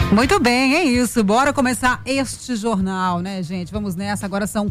Muito bem, é isso. Bora começar este jornal, né, gente? Vamos nessa. Agora são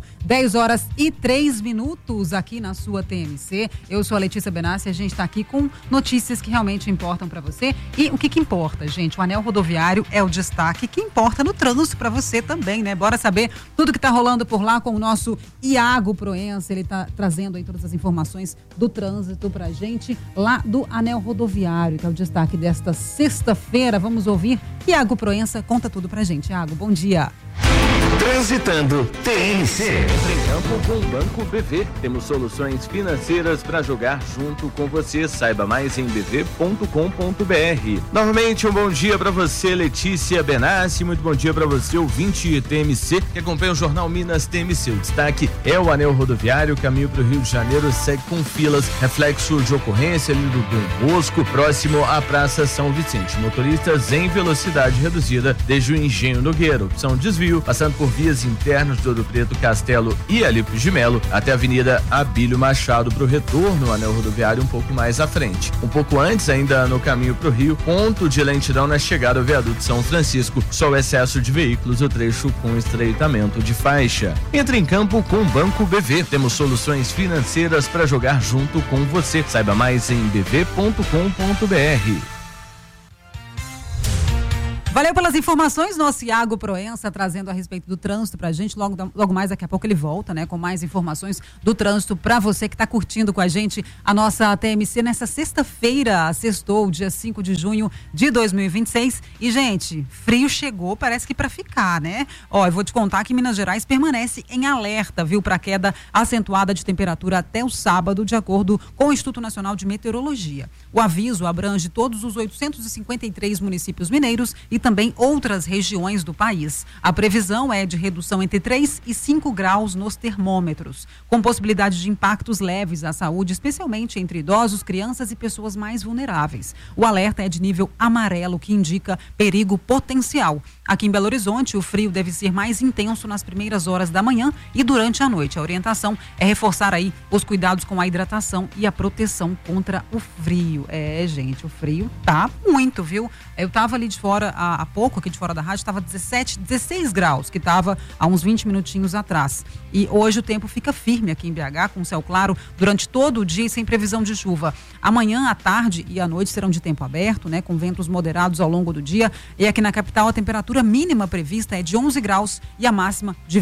10h03 aqui na sua TMC. Eu sou a Letícia Benassi e a gente está aqui com notícias que realmente importam para você. E o que importa, gente? O anel rodoviário é o destaque que importa no trânsito para você também, né? Bora saber tudo que está rolando por lá com o nosso Iago Proença. Ele está trazendo aí todas as informações do trânsito pra gente lá do anel rodoviário, que é o destaque desta sexta-feira. Vamos ouvir Iago Proença, conta tudo pra gente. Iago, bom dia. Transitando TMC. Entre em campo com o Banco BV. Temos soluções financeiras para jogar junto com você. Saiba mais em bv.com.br. Novamente, um bom dia para você, Letícia Benassi. Muito bom dia para você, ouvinte TMC, que acompanha o Jornal Minas TMC. O destaque é o anel rodoviário. O caminho para o Rio de Janeiro segue com filas. Reflexo de ocorrência ali do Dom Bosco, próximo à Praça São Vicente. Motoristas em velocidade reduzida desde o Engenho Nogueira. Opção desvio, passando por vias internas do Ouro Preto, Castelo e Alípio de Melo, até a Avenida Abílio Machado para o retorno ao anel rodoviário um pouco mais à frente. Um pouco antes, ainda no caminho para o Rio, ponto de lentidão na chegada ao viaduto São Francisco, só o excesso de veículos, o trecho com estreitamento de faixa. Entre em campo com o Banco BV. Temos soluções financeiras para jogar junto com você. Saiba mais em bv.com.br. Valeu pelas informações, nosso Iago Proença trazendo a respeito do trânsito pra gente. Logo mais, daqui a pouco ele volta, né, com mais informações do trânsito pra você que tá curtindo com a gente a nossa TMC nessa sexta-feira. Sextou, dia 5 de junho de 2026. E, gente, frio chegou, parece que pra ficar, né? Ó, eu vou te contar que Minas Gerais permanece em alerta, viu, pra queda acentuada de temperatura até o sábado, de acordo com o Instituto Nacional de Meteorologia. O aviso abrange todos os 853 municípios mineiros e também outras regiões do país. A previsão é de redução entre 3 e 5 graus nos termômetros, com possibilidade de impactos leves à saúde, especialmente entre idosos, crianças e pessoas mais vulneráveis. O alerta é de nível amarelo, que indica perigo potencial. Aqui em Belo Horizonte, o frio deve ser mais intenso nas primeiras horas da manhã e durante a noite. A orientação é reforçar aí os cuidados com a hidratação e a proteção contra o frio. É, gente, o frio tá muito, viu? Eu tava ali de fora, há pouco, aqui de fora da rádio, estava 16 graus, que estava há uns 20 minutinhos atrás. E hoje o tempo fica firme aqui em BH, com céu claro durante todo o dia e sem previsão de chuva. Amanhã, à tarde e à noite serão de tempo aberto, né, com ventos moderados ao longo do dia. E aqui na capital, a temperatura mínima prevista é de 11 graus e a máxima de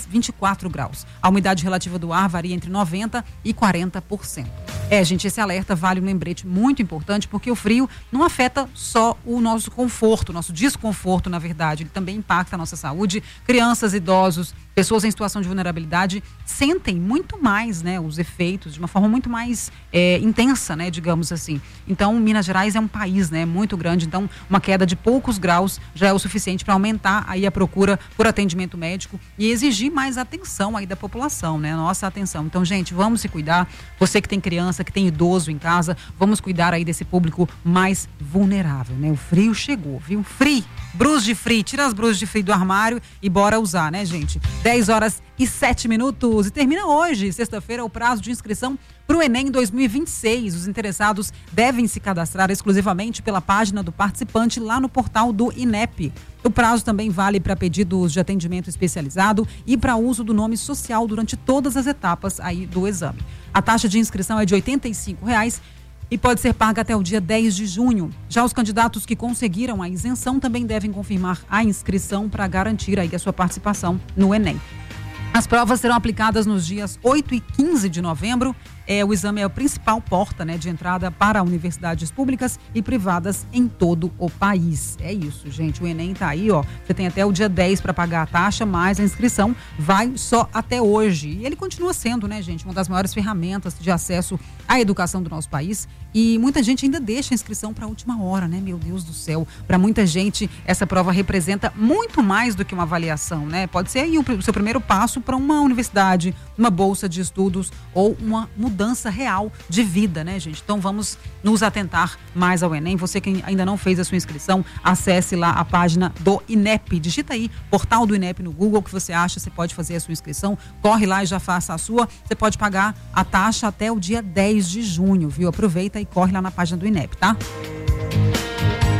24 graus. A umidade relativa do ar varia entre 90% e 40%. É, gente, esse alerta vale um lembrete muito importante, porque o frio não afeta só o nosso conforto, o nosso desconforto, na verdade. Ele também impacta a nossa saúde. Crianças, idosos, pessoas em situação de vulnerabilidade sentem muito mais, né, os efeitos de uma forma muito mais intensa, né, digamos assim. Então, Minas Gerais é um país, né, muito grande. Então, uma queda de poucos graus já é o suficiente para aumentar aí a procura por atendimento médico e exigir mais atenção aí da população, né, nossa atenção. Então, gente, vamos se cuidar. Você que tem criança, que tem idoso em casa, vamos cuidar aí desse público mais vulnerável, né? O frio chegou, viu? Brus de frio, tira as brusas de frio do armário e bora usar, né, gente? 10h07 e termina hoje, sexta-feira, o prazo de inscrição para o Enem 2026. Os interessados devem se cadastrar exclusivamente pela página do participante lá no portal do INEP. O prazo também vale para pedidos de atendimento especializado e para uso do nome social durante todas as etapas aí do exame. A taxa de inscrição é de R$ 85,00 e pode ser paga até o dia 10 de junho. Já os candidatos que conseguiram a isenção também devem confirmar a inscrição para garantir aí a sua participação no Enem. As provas serão aplicadas nos dias 8 e 15 de novembro. O exame é a principal porta, né, de entrada para universidades públicas e privadas em todo o país. É isso, gente. O Enem tá aí, ó. Você tem até o dia 10 para pagar a taxa, mas a inscrição vai só até hoje. E ele continua sendo, né, gente, uma das maiores ferramentas de acesso à educação do nosso país. E muita gente ainda deixa a inscrição para a última hora, né? Meu Deus do céu. Para muita gente, essa prova representa muito mais do que uma avaliação, né? Pode ser aí o seu primeiro passo para uma universidade, uma bolsa de estudos ou uma mudança real de vida, né, gente? Então vamos nos atentar mais ao Enem. Você que ainda não fez a sua inscrição, acesse lá a página do INEP. Digita aí, portal do INEP no Google, o que você acha, você pode fazer a sua inscrição. Corre lá e já faça a sua. Você pode pagar a taxa até o dia 10 de junho, viu? Aproveita e corre lá na página do INEP, tá?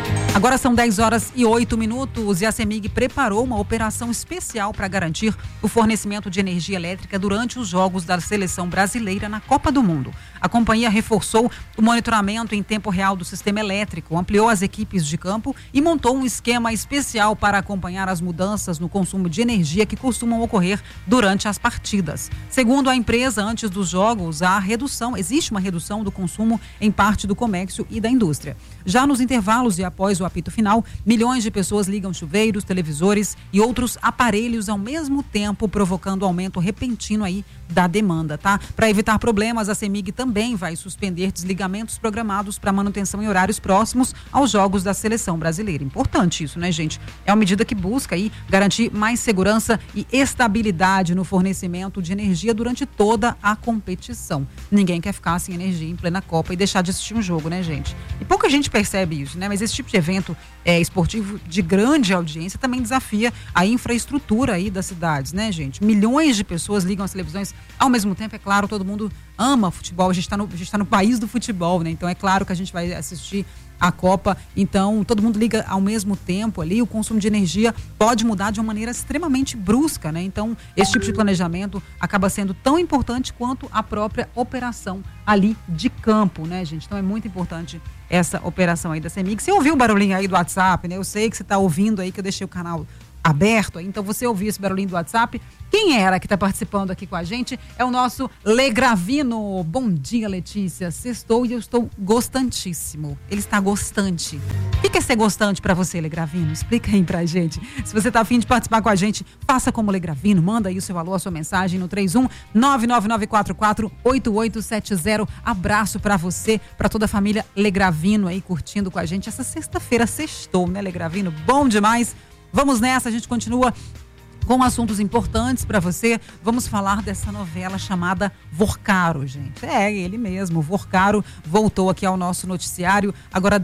Agora são 10h08 e a CEMIG preparou uma operação especial para garantir o fornecimento de energia elétrica durante os jogos da seleção brasileira na Copa do Mundo. A companhia reforçou o monitoramento em tempo real do sistema elétrico, ampliou as equipes de campo e montou um esquema especial para acompanhar as mudanças no consumo de energia que costumam ocorrer durante as partidas. Segundo a empresa, antes dos jogos, existe uma redução do consumo em parte do comércio e da indústria. Já nos intervalos e após o apito final, milhões de pessoas ligam chuveiros, televisores e outros aparelhos ao mesmo tempo, provocando aumento repentino aí da demanda, tá? Para evitar problemas, a CEMIG também vai suspender desligamentos programados para manutenção em horários próximos aos jogos da seleção brasileira. Importante isso, né, gente? É uma medida que busca aí garantir mais segurança e estabilidade no fornecimento de energia durante toda a competição. Ninguém quer ficar sem energia em plena Copa e deixar de assistir um jogo, né, gente? E pouca gente percebe isso, né? Mas esse tipo de evento esportivo de grande audiência também desafia a infraestrutura aí das cidades, né, gente? Milhões de pessoas ligam as televisões ao mesmo tempo, é claro, todo mundo ama futebol, a gente tá no país do futebol, né? Então é claro que a gente vai assistir a Copa, então todo mundo liga ao mesmo tempo ali, o consumo de energia pode mudar de uma maneira extremamente brusca, né? Então esse tipo de planejamento acaba sendo tão importante quanto a própria operação ali de campo, né, gente? Então é muito importante essa operação aí da CEMIG. Você ouviu o barulhinho aí do WhatsApp, né? Eu sei que você está ouvindo aí, que eu deixei o canal aberto, então você ouviu esse barulhinho do WhatsApp. Quem era que está participando aqui com a gente é o nosso Legravino. Bom dia, Letícia. Sextou e eu estou gostantíssimo. Ele está gostante. O que é ser gostante para você, Legravino? Explica aí pra gente. Se você está afim de participar com a gente, faça como Legravino. Manda aí o seu alô, a sua mensagem no 31-99944-8870. Abraço para você, para toda a família Legravino aí curtindo com a gente. Essa sexta-feira sextou, né, Legravino? Bom demais. Vamos nessa, a gente continua com assuntos importantes para você. Vamos falar dessa novela chamada Vorcaro, gente. É, ele mesmo, Vorcaro, voltou aqui ao nosso noticiário. Agora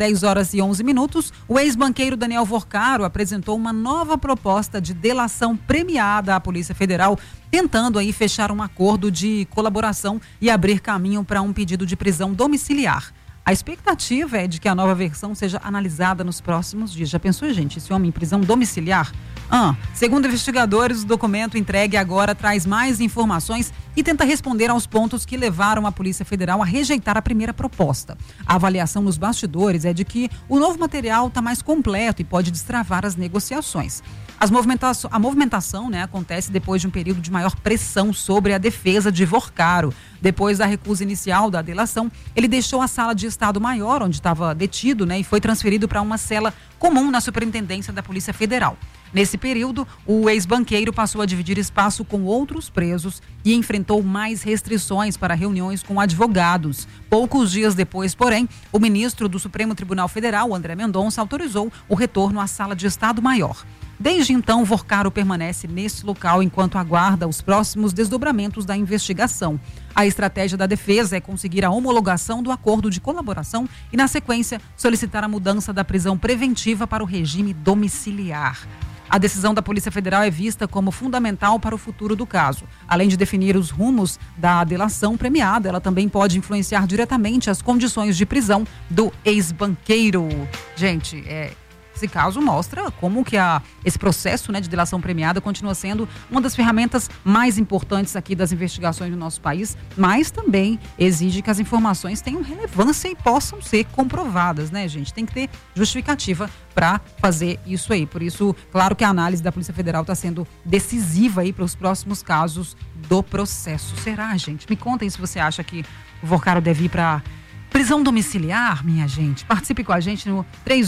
10h11. O ex-banqueiro Daniel Vorcaro apresentou uma nova proposta de delação premiada à Polícia Federal, tentando aí fechar um acordo de colaboração e abrir caminho para um pedido de prisão domiciliar. A expectativa é de que a nova versão seja analisada nos próximos dias. Já pensou, gente, esse homem em prisão domiciliar? Segundo investigadores, o documento entregue agora traz mais informações e tenta responder aos pontos que levaram a Polícia Federal a rejeitar a primeira proposta. A avaliação nos bastidores é de que o novo material está mais completo e pode destravar as negociações. A movimentação, né, acontece depois de um período de maior pressão sobre a defesa de Vorcaro. Depois da recusa inicial da delação, ele deixou a sala de Estado-Maior, onde estava detido, né, e foi transferido para uma cela comum na Superintendência da Polícia Federal. Nesse período, o ex-banqueiro passou a dividir espaço com outros presos e enfrentou mais restrições para reuniões com advogados. Poucos dias depois, porém, o ministro do Supremo Tribunal Federal, André Mendonça, autorizou o retorno à sala de Estado-Maior. Desde então, Vorcaro permanece nesse local enquanto aguarda os próximos desdobramentos da investigação. A estratégia da defesa é conseguir a homologação do acordo de colaboração e, na sequência, solicitar a mudança da prisão preventiva para o regime domiciliar. A decisão da Polícia Federal é vista como fundamental para o futuro do caso. Além de definir os rumos da delação premiada, ela também pode influenciar diretamente as condições de prisão do ex-banqueiro. Gente, esse caso mostra como que esse processo, né, de delação premiada continua sendo uma das ferramentas mais importantes aqui das investigações no nosso país, mas também exige que as informações tenham relevância e possam ser comprovadas, né, gente? Tem que ter justificativa para fazer isso aí. Por isso, claro que a análise da Polícia Federal está sendo decisiva aí para os próximos casos do processo. Será, gente? Me contem se você acha que o Vorcaro deve ir para prisão domiciliar, minha gente. Participe com a gente no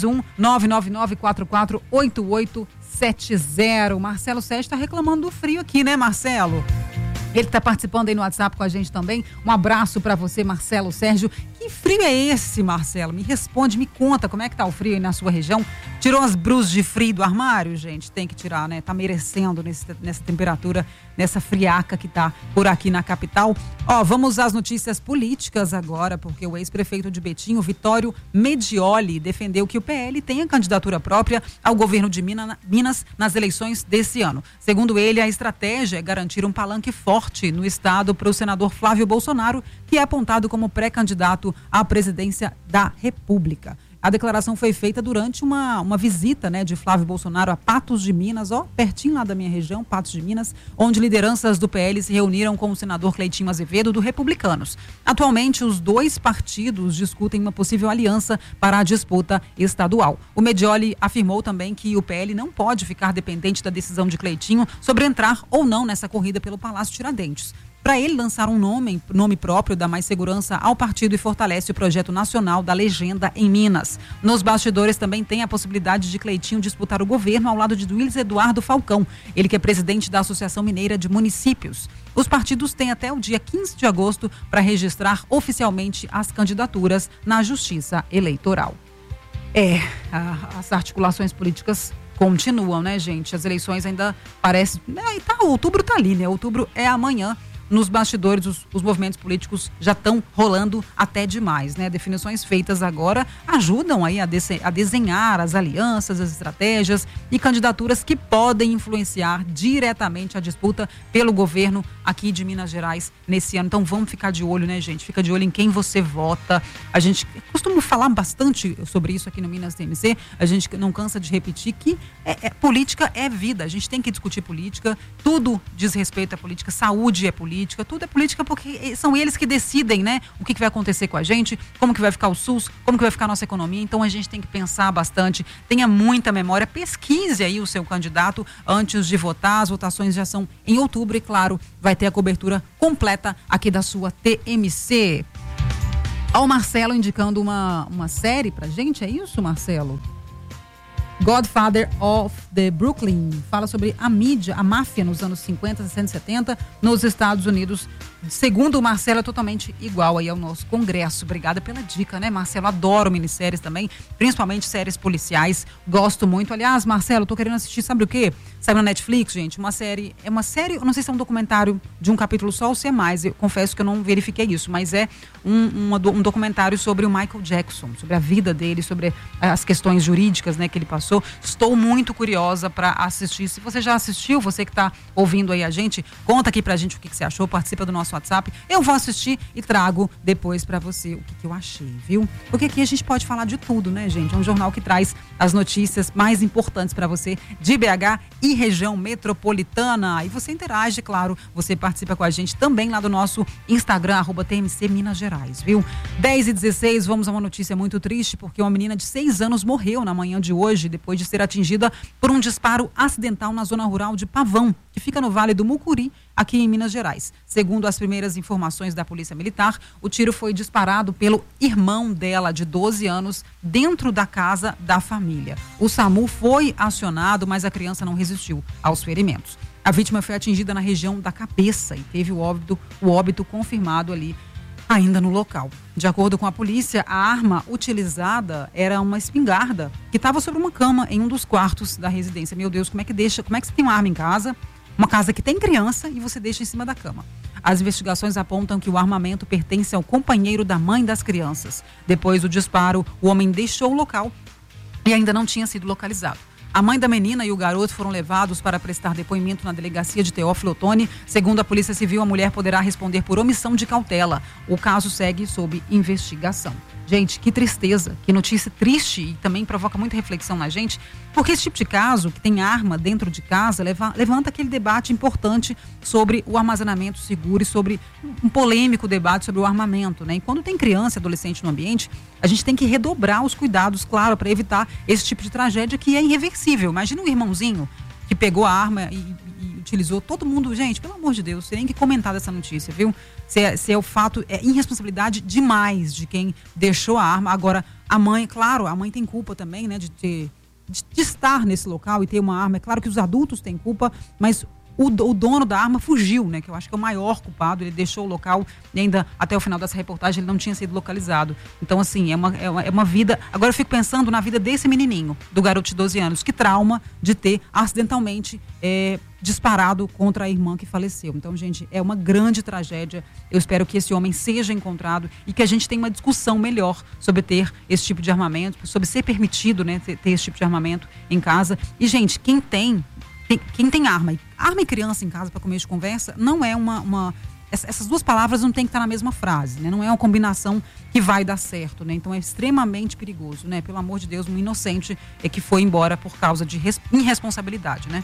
31-99944-8870. Marcelo Sérgio está reclamando do frio aqui, né, Marcelo? Ele está participando aí no WhatsApp com a gente também. Um abraço para você, Marcelo Sérgio. Que frio é esse, Marcelo? Me responde, me conta como é que tá o frio aí na sua região. Tirou as brusas de frio do armário, gente? Tem que tirar, né? Tá merecendo nessa temperatura, nessa friaca que tá por aqui na capital. Vamos às notícias políticas agora, porque o ex-prefeito de Betim, Vitório Medioli, defendeu que o PL tenha candidatura própria ao governo de Minas nas eleições desse ano. Segundo ele, a estratégia é garantir um palanque forte no estado para o senador Flávio Bolsonaro, que é apontado como pré-candidato à presidência da República. A declaração foi feita durante uma visita, né, de Flávio Bolsonaro a Patos de Minas, pertinho lá da minha região, Patos de Minas, onde lideranças do PL se reuniram com o senador Cleitinho Azevedo, do Republicanos. Atualmente, os dois partidos discutem uma possível aliança para a disputa estadual. O Medioli afirmou também que o PL não pode ficar dependente da decisão de Cleitinho sobre entrar ou não nessa corrida pelo Palácio Tiradentes. Para ele lançar um nome próprio, dá mais segurança ao partido e fortalece o projeto nacional da legenda em Minas. Nos bastidores também tem a possibilidade de Cleitinho disputar o governo ao lado de Luiz Eduardo Falcão, ele que é presidente da Associação Mineira de Municípios. Os partidos têm até o dia 15 de agosto para registrar oficialmente as candidaturas na Justiça Eleitoral. As articulações políticas continuam, né, gente? As eleições ainda parecem... outubro tá ali, né? Outubro é amanhã. Nos bastidores, os movimentos políticos já estão rolando até demais, né? Definições feitas agora ajudam aí a desenhar as alianças, as estratégias e candidaturas que podem influenciar diretamente a disputa pelo governo aqui de Minas Gerais nesse ano. Então vamos ficar de olho, né, gente? Fica de olho em quem você vota. A gente costuma falar bastante sobre isso aqui no Minas TMC. A gente não cansa de repetir que política é vida. A gente tem que discutir política. Tudo diz respeito à política. Saúde é política. Tudo é política porque são eles que decidem, né, o que vai acontecer com a gente, como que vai ficar o SUS, como que vai ficar a nossa economia. Então a gente tem que pensar bastante, tenha muita memória, pesquise aí o seu candidato antes de votar. As votações já são em outubro e, claro, vai ter a cobertura completa aqui da sua TMC. Ó, o Marcelo indicando uma série pra gente, é isso, Marcelo? Godfather of the Brooklyn fala sobre a mídia, a máfia nos anos 50, 60 e 70 nos Estados Unidos. Segundo o Marcelo, é totalmente igual aí ao nosso Congresso. Obrigada pela dica, né, Marcelo? Adoro minisséries também, principalmente séries policiais. Gosto muito. Aliás, Marcelo, tô querendo assistir, sabe o quê? Sabe na Netflix, gente? Uma série, eu não sei se é um documentário de um capítulo só ou se é mais. Eu confesso que eu não verifiquei isso, mas é um documentário sobre o Michael Jackson, sobre a vida dele, sobre as questões jurídicas, né, que ele passou. Estou muito curiosa para assistir. Se você já assistiu, você que está ouvindo aí a gente, conta aqui pra gente o que você achou, participa do nosso WhatsApp. Eu vou assistir e trago depois pra você o que eu achei, viu? Porque aqui a gente pode falar de tudo, né, gente? É um jornal que traz as notícias mais importantes pra você de BH e região metropolitana. E você interage, claro, você participa com a gente também lá do nosso Instagram, @TMC Minas Gerais, viu? 10h16, vamos a uma notícia muito triste, porque uma menina de 6 anos morreu na manhã de hoje, depois de ser atingida por um disparo acidental na zona rural de Pavão, que fica no Vale do Mucuri, aqui em Minas Gerais. Segundo as primeiras informações da Polícia Militar, o tiro foi disparado pelo irmão dela, de 12 anos, dentro da casa da família. O SAMU foi acionado, mas a criança não resistiu aos ferimentos. A vítima foi atingida na região da cabeça e teve o óbito confirmado ali ainda no local. De acordo com a polícia, a arma utilizada era uma espingarda que estava sobre uma cama em um dos quartos da residência. Meu Deus, como é que você tem uma arma em casa, uma casa que tem criança, e você deixa em cima da cama? As investigações apontam que o armamento pertence ao companheiro da mãe das crianças. Depois do disparo, o homem deixou o local e ainda não tinha sido localizado. A mãe da menina e o garoto foram levados para prestar depoimento na delegacia de Teófilo Otoni. Segundo a Polícia Civil, a mulher poderá responder por omissão de cautela. O caso segue sob investigação. Gente, que tristeza, que notícia triste, e também provoca muita reflexão na gente, porque esse tipo de caso, que tem arma dentro de casa, levanta aquele debate importante sobre o armazenamento seguro e sobre um polêmico debate sobre o armamento, né? E quando tem criança e adolescente no ambiente, a gente tem que redobrar os cuidados, claro, para evitar esse tipo de tragédia que é irreversível. Imagina um irmãozinho que pegou a arma e utilizou. Todo mundo, gente, pelo amor de Deus, tem que comentar dessa notícia, viu? Se é o fato, é irresponsabilidade demais de quem deixou a arma. Agora, a mãe, claro, a mãe tem culpa também, né, de estar nesse local e ter uma arma. É claro que os adultos têm culpa, mas o dono da arma fugiu, né? Que eu acho que é o maior culpado. Ele deixou o local e ainda até o final dessa reportagem ele não tinha sido localizado. Então, assim, é uma vida... Agora eu fico pensando na vida desse menininho, do garoto de 12 anos. Que trauma de ter acidentalmente disparado contra a irmã que faleceu. Então, gente, é uma grande tragédia. Eu espero que esse homem seja encontrado e que a gente tenha uma discussão melhor sobre ter esse tipo de armamento, sobre ser permitido, né, ter esse tipo de armamento em casa. E, gente, quem tem arma e criança em casa para começo de conversa, não é uma essas duas palavras não tem que estar na mesma frase, né? Não é uma combinação que vai dar certo, né? Então é extremamente perigoso, né? Pelo amor de Deus, um inocente é que foi embora por causa de irresponsabilidade, né?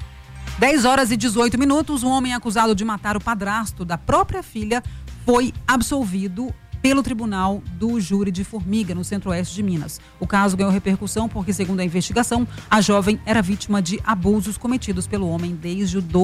10h18, um homem acusado de matar o padrasto da própria filha foi absolvido pelo Tribunal do Júri de Formiga, no centro-oeste de Minas. O caso ganhou repercussão porque, segundo a investigação, a jovem era vítima de abusos cometidos pelo homem desde os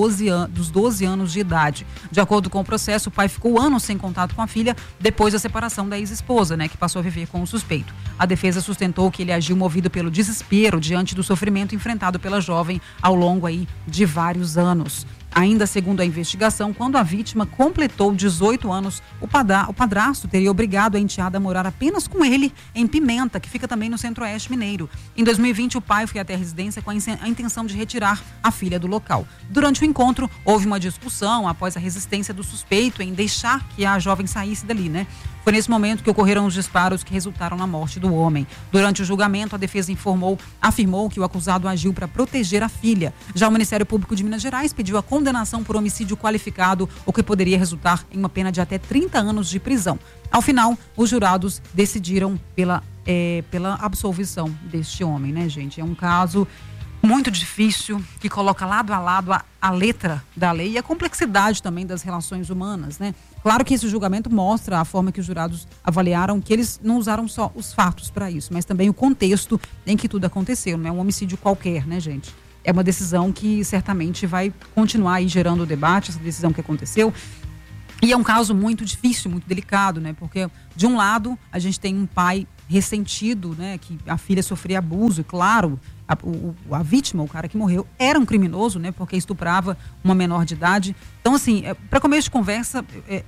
12 anos de idade. De acordo com o processo, o pai ficou anos sem contato com a filha depois da separação da ex-esposa, né, que passou a viver com o suspeito. A defesa sustentou que ele agiu movido pelo desespero diante do sofrimento enfrentado pela jovem ao longo aí de vários anos. Ainda segundo a investigação, quando a vítima completou 18 anos, o padrasto teria obrigado a enteada a morar apenas com ele em Pimenta, que fica também no centro-oeste mineiro. Em 2020, o pai foi até a residência com a intenção de retirar a filha do local. Durante o encontro, houve uma discussão após a resistência do suspeito em deixar que a jovem saísse dali, né? Foi nesse momento que ocorreram os disparos que resultaram na morte do homem. Durante o julgamento, a defesa afirmou que o acusado agiu para proteger a filha. Já o Ministério Público de Minas Gerais pediu a condenação por homicídio qualificado, o que poderia resultar em uma pena de até 30 anos de prisão. Ao final, os jurados decidiram pela absolvição deste homem, né, gente? É um caso muito difícil, que coloca lado a lado a letra da lei e a complexidade também das relações humanas, né? Claro que esse julgamento mostra a forma que os jurados avaliaram, que eles não usaram só os fatos para isso, mas também o contexto em que tudo aconteceu. Não é um homicídio qualquer, né, gente? É uma decisão que certamente vai continuar aí gerando o debate, essa decisão que aconteceu. E é um caso muito difícil, muito delicado, né? Porque, de um lado, a gente tem um pai ressentido, né? Que a filha sofria abuso, e claro, a vítima, o cara que morreu, era um criminoso, né? Porque estuprava uma menor de idade. Então, assim, para começo de conversa,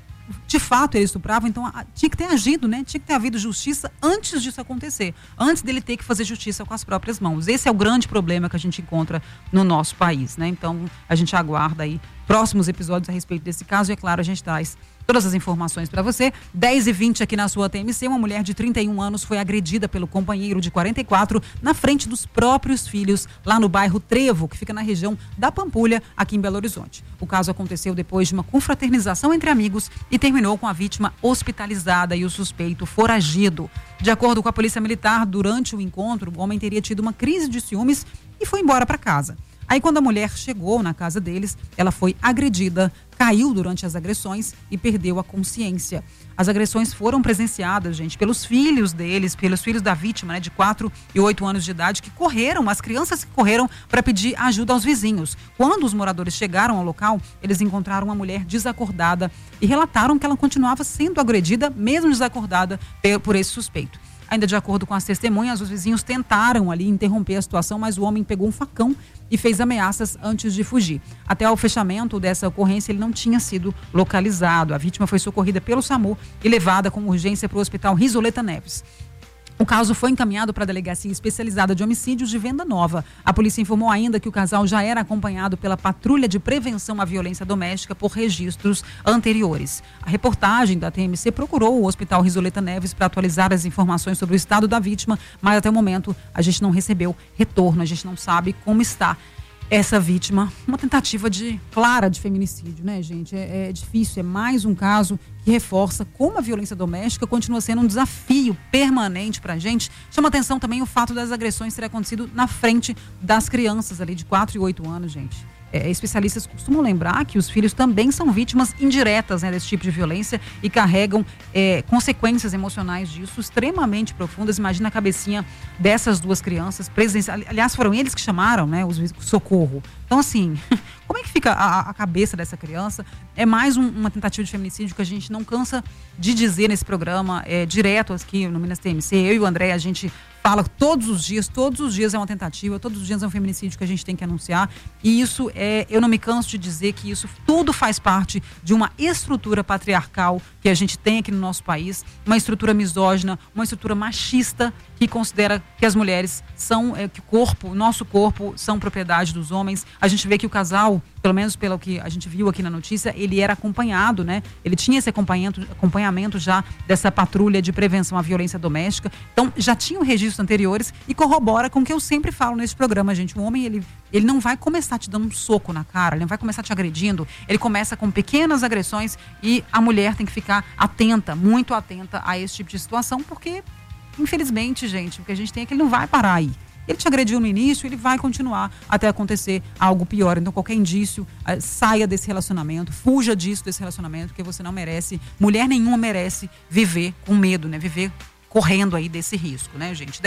de fato ele estuprava, então tinha que ter agido, né? Tinha que ter havido justiça antes disso acontecer, antes dele ter que fazer justiça com as próprias mãos. Esse é o grande problema que a gente encontra no nosso país, né? Então, a gente aguarda aí próximos episódios a respeito desse caso e, é claro, a gente traz todas as informações para você. 10h20 aqui na sua TMC, uma mulher de 31 anos foi agredida pelo companheiro de 44 na frente dos próprios filhos, lá no bairro Trevo, que fica na região da Pampulha, aqui em Belo Horizonte. O caso aconteceu depois de uma confraternização entre amigos e terminou com a vítima hospitalizada e o suspeito foragido. De acordo com a Polícia Militar, durante o encontro, o homem teria tido uma crise de ciúmes e foi embora para casa. Aí, quando a mulher chegou na casa deles, ela foi agredida, caiu durante as agressões e perdeu a consciência. As agressões foram presenciadas, gente, pelos filhos deles, pelos filhos da vítima, né, de 4 e 8 anos de idade, que correram, as crianças que correram para pedir ajuda aos vizinhos. Quando os moradores chegaram ao local, eles encontraram uma mulher desacordada e relataram que ela continuava sendo agredida, mesmo desacordada, por esse suspeito. Ainda de acordo com as testemunhas, os vizinhos tentaram ali interromper a situação, mas o homem pegou um facão e fez ameaças antes de fugir. Até o fechamento dessa ocorrência, ele não tinha sido localizado. A vítima foi socorrida pelo SAMU e levada com urgência para o Hospital Risoleta Neves. O caso foi encaminhado para a Delegacia Especializada de Homicídios de Venda Nova. A polícia informou ainda que o casal já era acompanhado pela Patrulha de Prevenção à Violência Doméstica por registros anteriores. A reportagem da TMC procurou o Hospital Risoleta Neves para atualizar as informações sobre o estado da vítima, mas até o momento a gente não recebeu retorno, a gente não sabe como está essa vítima. Uma tentativa clara de feminicídio, né, gente? É difícil, é mais um caso que reforça como a violência doméstica continua sendo um desafio permanente pra gente. Chama atenção também o fato das agressões terem acontecido na frente das crianças ali de 4 e 8 anos, gente. Especialistas costumam lembrar que os filhos também são vítimas indiretas, né, desse tipo de violência e carregam consequências emocionais disso extremamente profundas. Imagina a cabecinha dessas duas crianças presas. Aliás, foram eles que chamaram, né, o socorro. Então, assim, como é que fica a cabeça dessa criança? É mais uma tentativa de feminicídio que a gente não cansa de dizer nesse programa, direto aqui no Minas TMC. Eu e o André, a gente fala todos os dias é uma tentativa, todos os dias é um feminicídio que a gente tem que anunciar. E isso eu não me canso de dizer que isso tudo faz parte de uma estrutura patriarcal que a gente tem aqui no nosso país, uma estrutura misógina, uma estrutura machista que considera que as mulheres são, que o nosso corpo são propriedade dos homens. A gente vê que o casal pelo menos pelo que a gente viu aqui na notícia, ele era acompanhado, né? Ele tinha esse acompanhamento já dessa patrulha de prevenção à violência doméstica. Então, já tinham registros anteriores e corrobora com o que eu sempre falo nesse programa, gente. O homem, ele não vai começar te dando um soco na cara, ele não vai começar te agredindo. Ele começa com pequenas agressões e a mulher tem que ficar atenta, muito atenta a esse tipo de situação, porque, infelizmente, gente, o que a gente tem é que ele não vai parar aí. Ele te agrediu no início, ele vai continuar até acontecer algo pior. Então, qualquer indício, saia desse relacionamento, fuja desse relacionamento, porque você não merece, mulher nenhuma merece viver com medo, né? Viver correndo aí desse risco, né, gente?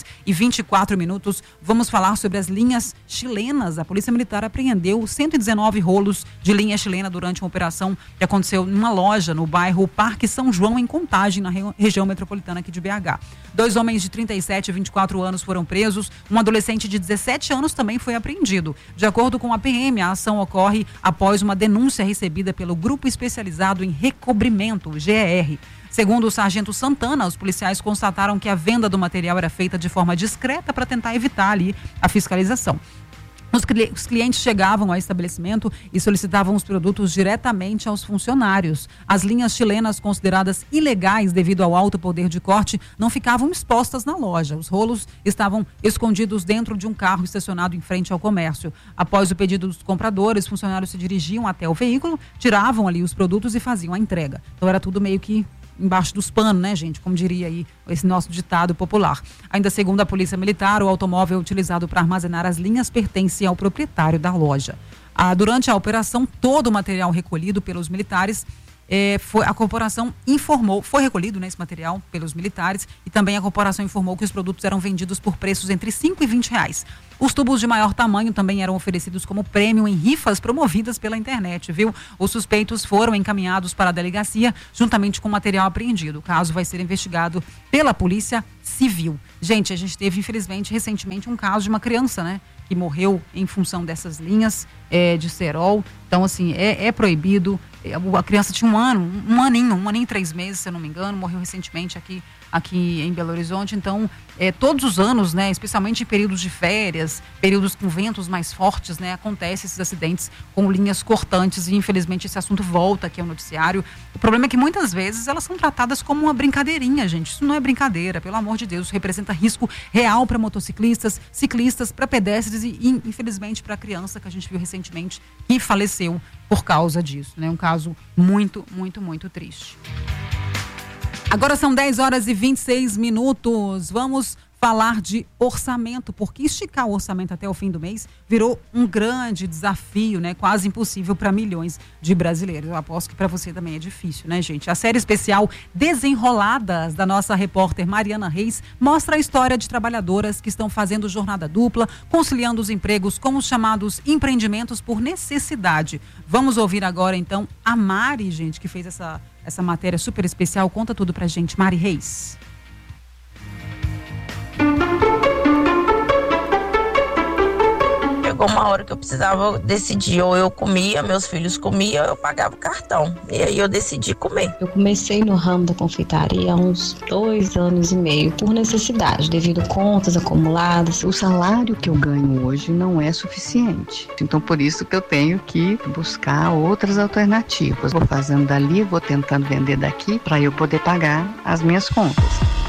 10h24. Vamos falar sobre as linhas chilenas. A Polícia Militar apreendeu 119 rolos de linha chilena durante uma operação que aconteceu numa loja no bairro Parque São João, em Contagem, na região metropolitana aqui de BH. 2 homens de 37 e 24 anos foram presos. Um adolescente de 17 anos também foi apreendido. De acordo com a PM, a ação ocorre após uma denúncia recebida pelo Grupo Especializado em Recobrimento, GER. Segundo o sargento Santana, os policiais constataram que a venda do material era feita de forma discreta para tentar evitar ali a fiscalização. Os clientes chegavam ao estabelecimento e solicitavam os produtos diretamente aos funcionários. As linhas chilenas, consideradas ilegais devido ao alto poder de corte, não ficavam expostas na loja. Os rolos estavam escondidos dentro de um carro estacionado em frente ao comércio. Após o pedido dos compradores, os funcionários se dirigiam até o veículo, tiravam ali os produtos e faziam a entrega. Então era tudo meio que embaixo dos panos, né, gente? Como diria aí esse nosso ditado popular. Ainda segundo a Polícia Militar, o automóvel utilizado para armazenar as linhas pertence ao proprietário da loja. Durante a operação, todo o material recolhido pelos militares a corporação informou, foi recolhido, né, esse material pelos militares, e também a corporação informou que os produtos eram vendidos por preços entre R$5 e R$20. Os tubos de maior tamanho também eram oferecidos como prêmio em rifas promovidas pela internet, viu? Os suspeitos foram encaminhados para a delegacia juntamente com o material apreendido. O caso vai ser investigado pela Polícia Civil. Gente, a gente teve, infelizmente, recentemente um caso de uma criança, né, que morreu em função dessas linhas de cerol. Então, assim, é proibido. A criança tinha um aninho e 3 meses, se eu não me engano, morreu recentemente aqui em Belo Horizonte. Então, todos os anos, né, especialmente em períodos de férias, períodos com ventos mais fortes, né, acontecem esses acidentes com linhas cortantes e, infelizmente, esse assunto volta aqui ao noticiário. O problema é que muitas vezes elas são tratadas como uma brincadeirinha, gente. Isso não é brincadeira, pelo amor de Deus. Isso representa risco real para motociclistas, ciclistas, para pedestres e, infelizmente, para a criança que a gente viu recentemente que faleceu por causa disso, né? Um caso muito, muito, muito triste. Agora são 10h26. Vamos falar de orçamento, porque esticar o orçamento até o fim do mês virou um grande desafio, né? Quase impossível para milhões de brasileiros. Eu aposto que para você também é difícil, né, gente? A série especial Desenroladas, da nossa repórter Mariana Reis, mostra a história de trabalhadoras que estão fazendo jornada dupla, conciliando os empregos com os chamados empreendimentos por necessidade. Vamos ouvir agora, então, a Mari, gente, que fez essa matéria super especial. Conta tudo pra gente, Mari Reis. Chegou uma hora que eu precisava decidir, ou eu comia, meus filhos comiam, ou eu pagava o cartão. E aí eu decidi comer. Eu comecei no ramo da confeitaria há uns 2 anos e meio, por necessidade, devido a contas acumuladas. O salário que eu ganho hoje não é suficiente. Então, por isso que eu tenho que buscar outras alternativas. Vou fazendo dali, vou tentando vender daqui, para eu poder pagar as minhas contas.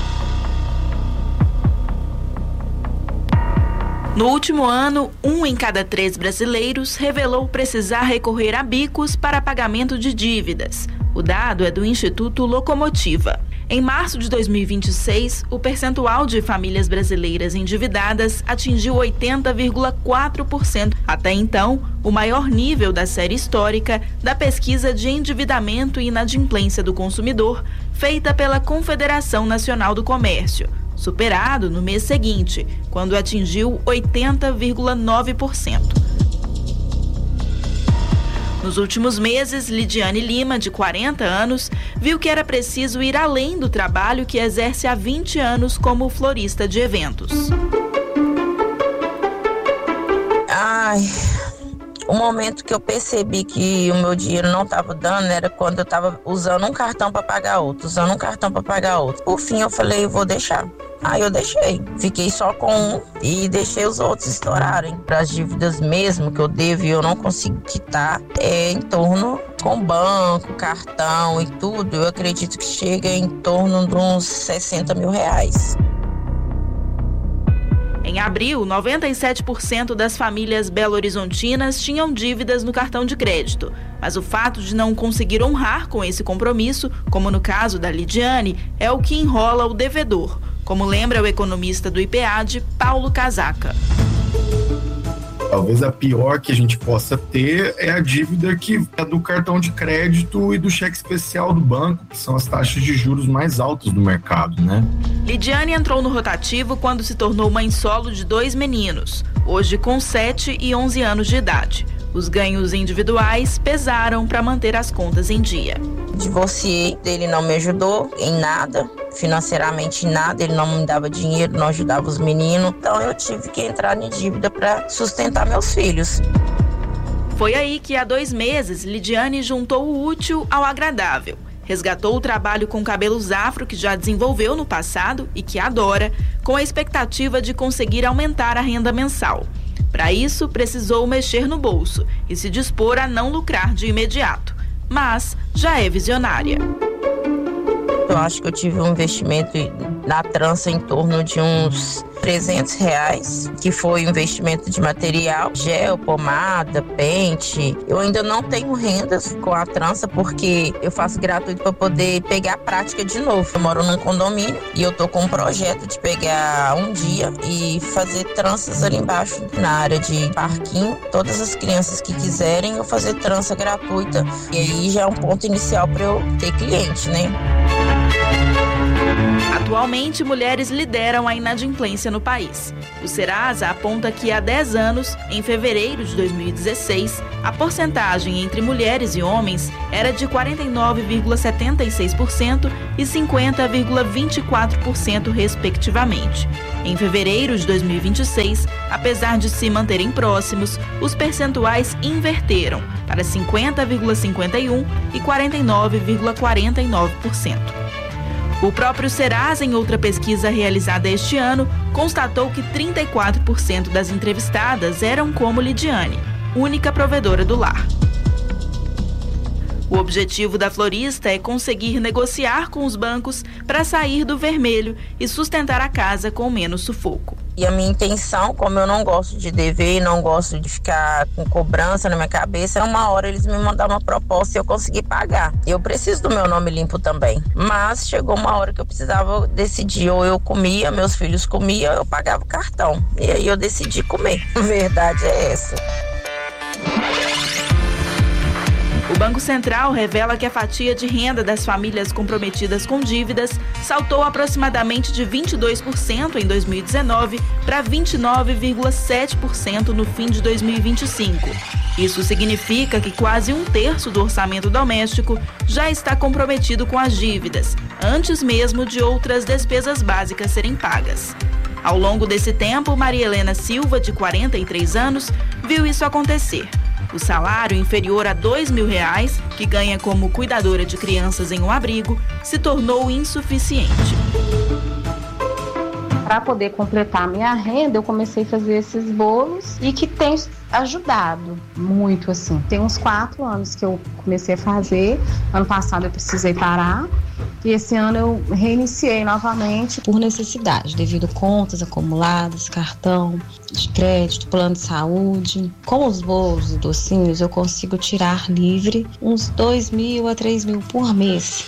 No último ano, 1 em cada 3 brasileiros revelou precisar recorrer a bicos para pagamento de dívidas. O dado é do Instituto Locomotiva. Em março de 2026, o percentual de famílias brasileiras endividadas atingiu 80,4%. Até então, o maior nível da série histórica da pesquisa de endividamento e inadimplência do consumidor, feita pela Confederação Nacional do Comércio, superado no mês seguinte, quando atingiu 80,9%. Nos últimos meses, Lidiane Lima, de 40 anos, viu que era preciso ir além do trabalho que exerce há 20 anos como florista de eventos. O momento que eu percebi que o meu dinheiro não estava dando era quando eu estava usando um cartão para pagar outro, Por fim, eu falei, vou deixar. Aí eu deixei, fiquei só com um e deixei os outros estourarem. Para as dívidas mesmo que eu devo e eu não consegui quitar, em torno com banco, cartão e tudo, eu acredito que chega em torno de uns 60 mil reais. Em abril, 97% das famílias belo-horizontinas tinham dívidas no cartão de crédito. Mas o fato de não conseguir honrar com esse compromisso, como no caso da Lidiane, é o que enrola o devedor, como lembra o economista do IPEAD, Paulo Casaca. Talvez a pior que a gente possa ter é a dívida que é do cartão de crédito e do cheque especial do banco, que são as taxas de juros mais altas do mercado, né? Lidiane entrou no rotativo quando se tornou mãe solo de 2 meninos, hoje com 7 e 11 anos de idade. Os ganhos individuais pesaram para manter as contas em dia. Divorciei, ele não me ajudou em nada, financeiramente em nada, ele não me dava dinheiro, não ajudava os meninos, então eu tive que entrar em dívida para sustentar meus filhos. Foi aí que há 2 meses Lidiane juntou o útil ao agradável. Resgatou o trabalho com cabelos afro que já desenvolveu no passado e que adora, com a expectativa de conseguir aumentar a renda mensal. Para isso, precisou mexer no bolso e se dispor a não lucrar de imediato. Mas já é visionária. Eu acho que eu tive um investimento na trança em torno de uns R$300, que foi investimento de material, gel, pomada, pente. Eu ainda não tenho rendas com a trança porque eu faço gratuito para poder pegar a prática de novo. Eu moro num condomínio e eu tô com um projeto de pegar um dia e fazer tranças ali embaixo na área de parquinho. Todas as crianças que quiserem eu fazer trança gratuita. E aí já é um ponto inicial para eu ter cliente, né? Atualmente, mulheres lideram a inadimplência no país. O Serasa aponta que há 10 anos, em fevereiro de 2016, a porcentagem entre mulheres e homens era de 49,76% e 50,24%, respectivamente. Em fevereiro de 2026, apesar de se manterem próximos, os percentuais inverteram para 50,51% e 49,49%. O próprio Serasa, em outra pesquisa realizada este ano, constatou que 34% das entrevistadas eram como Lidiane, única provedora do lar. O objetivo da florista é conseguir negociar com os bancos para sair do vermelho e sustentar a casa com menos sufoco. E a minha intenção, como eu não gosto de dever, não gosto de ficar com cobrança na minha cabeça, é uma hora eles me mandaram uma proposta e eu consegui pagar. Eu preciso do meu nome limpo também. Mas chegou uma hora que eu precisava decidir, ou eu comia, meus filhos comiam, ou eu pagava o cartão. E aí eu decidi comer. A verdade é essa. O Banco Central revela que a fatia de renda das famílias comprometidas com dívidas saltou aproximadamente de 22% em 2019 para 29,7% no fim de 2025. Isso significa que quase 1/3 do orçamento doméstico já está comprometido com as dívidas, antes mesmo de outras despesas básicas serem pagas. Ao longo desse tempo, Maria Helena Silva, de 43 anos, viu isso acontecer. O salário inferior a R$2.000, que ganha como cuidadora de crianças em um abrigo, se tornou insuficiente. Para poder completar a minha renda, eu comecei a fazer esses bolos e que tem ajudado muito, assim. Tem uns 4 anos que eu comecei a fazer. Ano passado eu precisei parar. E esse ano eu reiniciei novamente por necessidade, devido a contas acumuladas, cartão de crédito, plano de saúde. Com os bolos e docinhos, eu consigo tirar livre uns R$2.000 a R$3.000 por mês.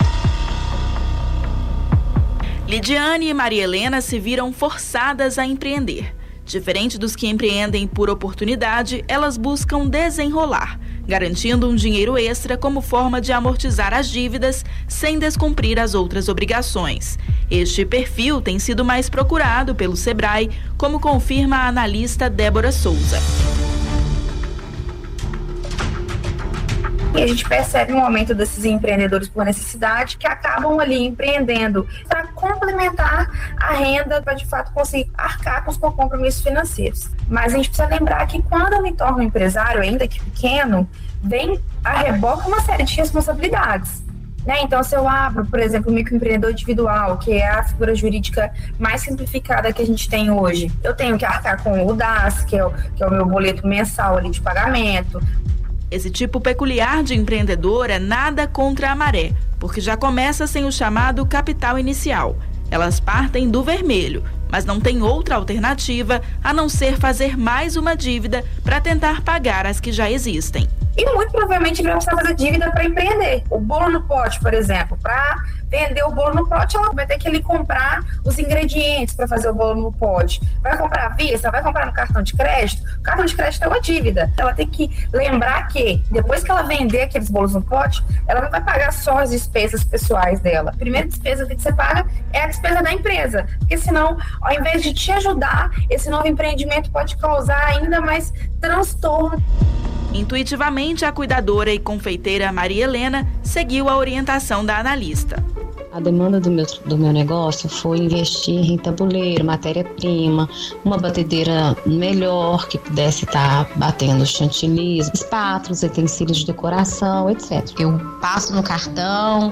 Lidiane e Maria Helena se viram forçadas a empreender. Diferente dos que empreendem por oportunidade, elas buscam desenrolar, garantindo um dinheiro extra como forma de amortizar as dívidas sem descumprir as outras obrigações. Este perfil tem sido mais procurado pelo Sebrae, como confirma a analista Débora Souza. E a gente percebe um aumento desses empreendedores por necessidade que acabam ali empreendendo para complementar a renda para de fato conseguir arcar com os compromissos financeiros. Mas a gente precisa lembrar que quando eu me torno empresário, ainda que pequeno, vem a reboque uma série de responsabilidades. Então, se eu abro, por exemplo, o microempreendedor individual, que é a figura jurídica mais simplificada que a gente tem hoje, eu tenho que arcar com o DAS, que é o meu boleto mensal ali de pagamento. Esse tipo peculiar de empreendedor é nada contra a Maré, porque já começa sem o chamado capital inicial. Elas partem do vermelho, mas não tem outra alternativa a não ser fazer mais uma dívida para tentar pagar as que já existem. E muito provavelmente ele vai precisar fazer dívida para empreender. O bolo no pote, por exemplo, para vender o bolo no pote, ela vai ter que comprar os ingredientes para fazer o bolo no pote. Vai comprar à vista, vai comprar no cartão de crédito. O cartão de crédito é uma dívida. Ela tem que lembrar que depois que ela vender aqueles bolos no pote, ela não vai pagar só as despesas pessoais dela. A primeira despesa que você paga é a despesa da empresa, porque senão, ao invés de te ajudar, esse novo empreendimento pode causar ainda mais transtorno. Intuitivamente, a cuidadora e confeiteira Maria Helena seguiu a orientação da analista. A demanda do meu negócio foi investir em tabuleiro, matéria-prima, uma batedeira melhor que pudesse estar batendo chantilly, espátulas, utensílios de decoração, etc. Eu passo no cartão,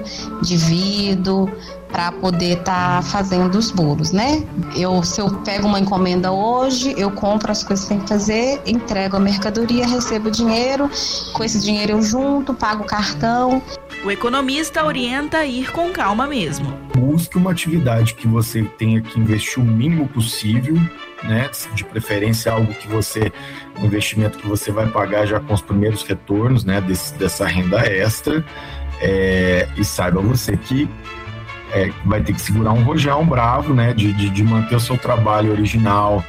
divido para poder estar fazendo os bolos, né? Se eu pego uma encomenda hoje, eu compro as coisas que tem que fazer, entrego a mercadoria, recebo o dinheiro, com esse dinheiro eu junto, pago o cartão. O economista orienta a ir com calma mesmo. Busque uma atividade que você tenha que investir o mínimo possível, né? De preferência algo que um investimento que você vai pagar já com os primeiros retornos, né? Dessa renda extra, e saiba você que vai ter que segurar um rojão bravo, né? De manter o seu trabalho original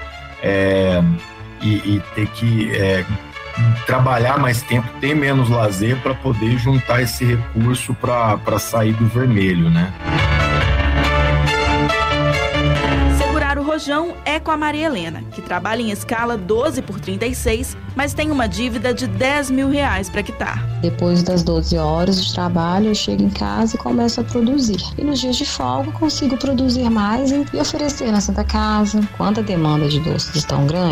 e ter que trabalhar mais tempo, ter menos lazer para poder juntar esse recurso para sair do vermelho, né? Segurar o rojão é com a Maria Helena, que trabalha em escala 12x36, mas tem uma dívida de R$10 mil para quitar. Depois das 12 horas de trabalho, eu chego em casa e começo a produzir. E nos dias de folga, consigo produzir mais e oferecer na Santa Casa. Quando a demanda de doces é tão grande,